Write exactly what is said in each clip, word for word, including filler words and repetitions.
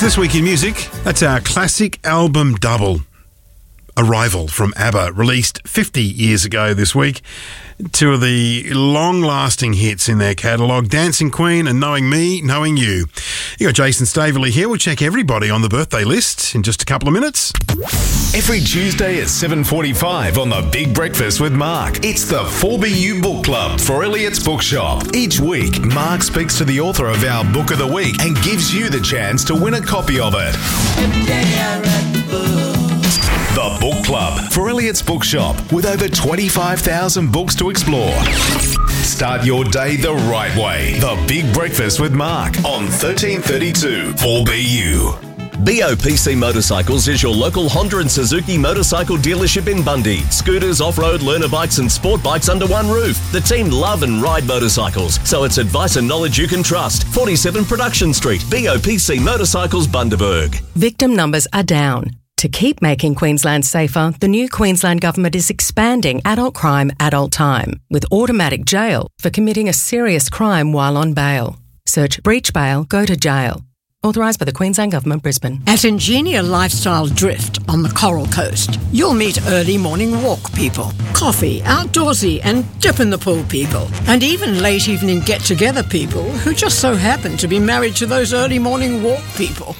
This week in music, that's our classic album double, Arrival from ABBA, released fifty years ago this week. Two of the long-lasting hits in their catalogue, Dancing Queen and Knowing Me, Knowing You. You got Jason Staveley here. We'll check everybody on the birthday list in just a couple of minutes. Every Tuesday at seven forty-five on The Big Breakfast with Mark, it's the four B U Book Club for Elliot's Bookshop. Each week, Mark speaks to the author of our Book of the Week and gives you the chance to win a copy of it. Every day I read the book. The Book Club for Elliot's Bookshop, with over twenty-five thousand books to explore. Start your day the right way. The Big Breakfast with Mark on thirteen thirty-two four B U. B O P C Motorcycles is your local Honda and Suzuki motorcycle dealership in Bundy. Scooters, off-road, learner bikes and sport bikes under one roof. The team love and ride motorcycles, so it's advice and knowledge you can trust. forty-seven Production Street, B O P C Motorcycles, Bundaberg. Victim numbers are down. To keep making Queensland safer, the new Queensland Government is expanding adult crime, adult time, with automatic jail for committing a serious crime while on bail. Search breach bail, go to jail. Authorised by the Queensland Government, Brisbane. At Ingenia Lifestyle Drift on the Coral Coast, you'll meet early morning walk people, coffee, outdoorsy and dip in the pool people, and even late evening get-together people who just so happen to be married to those early morning walk people.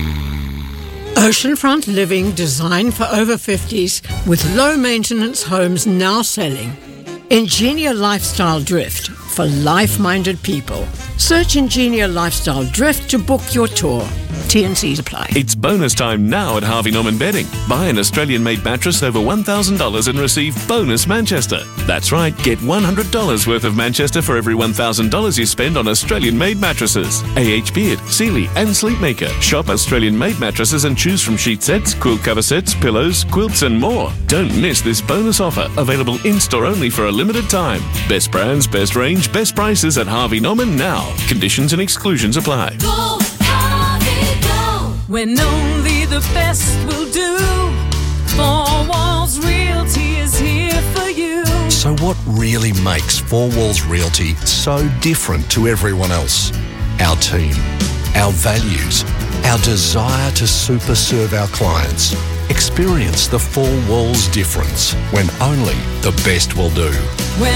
Oceanfront living designed for over fifties with low-maintenance homes now selling. Ingenia Lifestyle Drift for life-minded people. Search Ingenia Lifestyle Drift to book your tour. T and C's apply. It's bonus time now at Harvey Norman Bedding. Buy an Australian-made mattress over one thousand dollars and receive bonus Manchester. That's right, get one hundred dollars worth of Manchester for every one thousand dollars you spend on Australian-made mattresses. A H Beard, Sealy and Sleepmaker. Shop Australian-made mattresses and choose from sheet sets, quilt cover sets, pillows, quilts and more. Don't miss this bonus offer, available in-store only for a limited time. Best brands, best range, best prices at Harvey Norman now. Conditions and exclusions apply. Go, Harvey, go. When only the best will do. Four Walls Realty is here for you. So what really makes Four Walls Realty so different to everyone else? Our team, our values, our desire to super serve our clients. Experience the Four Walls difference when only the best will do. When